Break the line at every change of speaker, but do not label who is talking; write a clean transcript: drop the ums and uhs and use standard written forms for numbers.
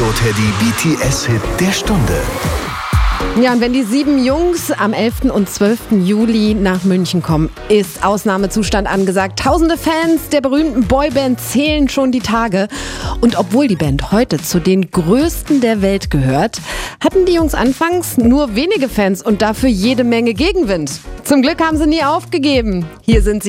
Mario Teddy BTS-Hit der Stunde.
Ja, und wenn die 7 Jungs am 11. und 12. Juli nach München kommen, ist Ausnahmezustand angesagt. Tausende Fans der berühmten Boyband zählen schon die Tage. Und obwohl die Band heute zu den größten der Welt gehört, hatten die Jungs anfangs nur wenige Fans und dafür jede Menge Gegenwind. Zum Glück haben sie nie aufgegeben. Hier sind sie.